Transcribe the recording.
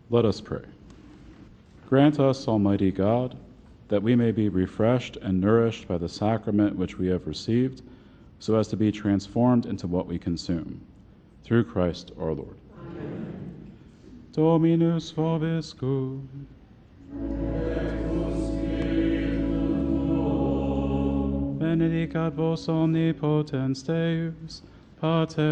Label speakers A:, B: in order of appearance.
A: Let us pray. Grant us, Almighty God, that we may be refreshed and nourished by the sacrament which we have received, so as to be transformed into what we consume. Through Christ our Lord. Amen. Dominus vobiscum. Benedicat vos omnipotens Deus, Pater